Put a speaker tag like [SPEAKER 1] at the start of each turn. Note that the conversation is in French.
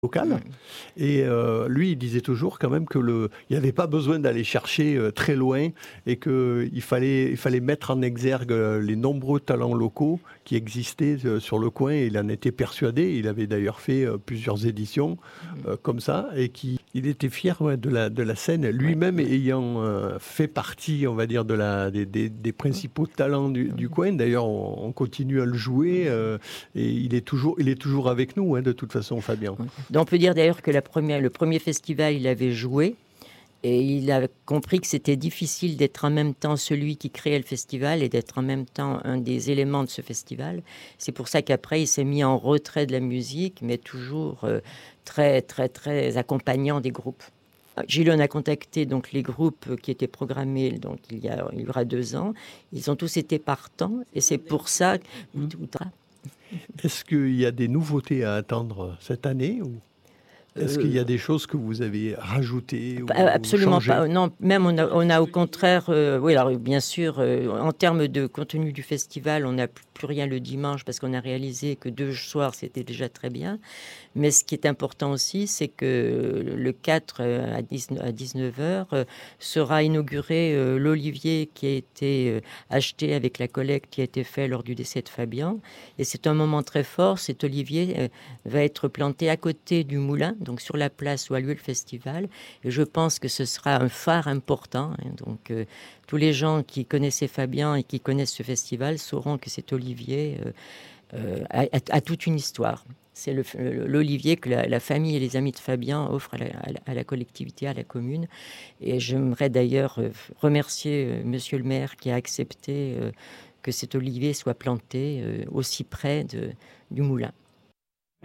[SPEAKER 1] local. Et lui, il disait toujours quand même il n'y avait pas besoin d'aller chercher très loin et qu'il fallait mettre en exergue les nombreux talents locaux qui existaient sur le coin. Et il en était persuadé. Il avait d'ailleurs fait plusieurs éditions comme ça et il était fier de la scène, lui-même ayant fait partie, on va dire, des principaux talents du coin. D'ailleurs, on continue à le jouer et il est toujours avec nous, de toute façon, Fabien.
[SPEAKER 2] Donc, on peut dire d'ailleurs que le premier festival, il avait joué et il a compris que c'était difficile d'être en même temps celui qui créait le festival et d'être en même temps un des éléments de ce festival. C'est pour ça qu'après, il s'est mis en retrait de la musique, mais toujours très, très, très accompagnant des groupes. Gilles, on a contacté donc les groupes qui étaient programmés donc il y aura 2 ans. Ils ont tous été partants et c'est pour ça.
[SPEAKER 1] Est-ce qu'il y a des nouveautés à attendre cette année ou est-ce qu'il y a des choses que vous avez rajoutées ou
[SPEAKER 2] Absolument
[SPEAKER 1] changées?
[SPEAKER 2] pas. Non, même on a au contraire, oui, alors bien sûr, en termes de contenu du festival, on n'a plus rien le dimanche parce qu'on a réalisé que 2 soirs, c'était déjà très bien. Mais ce qui est important aussi, c'est que le 4 à 19h sera inauguré l'olivier qui a été acheté avec la collecte qui a été faite lors du décès de Fabien. Et c'est un moment très fort. Cet olivier va être planté à côté du moulin, donc sur la place où a lieu le festival. Et je pense que ce sera un phare important. Donc tous les gens qui connaissaient Fabien et qui connaissent ce festival sauront que cet olivier a toute une histoire. C'est l'olivier que la famille et les amis de Fabien offrent à la collectivité, à la commune. Et j'aimerais d'ailleurs remercier monsieur le maire qui a accepté que cet olivier soit planté aussi près du moulin.